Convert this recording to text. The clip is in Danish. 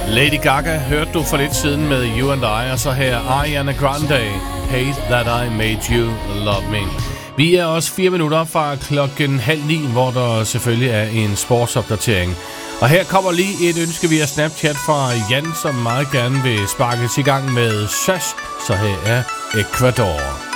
Lady Gaga hørte du for lidt siden med You and I, og så her Ariana Grande, Hate That I Made You Love Me. Vi er også 4 minutter fra 8:30, hvor der selvfølgelig er en sportsopdatering. Og her kommer lige et ønske via Snapchat fra Jan, som meget gerne vil sparkes i gang med Søs. Så her er Ecuador.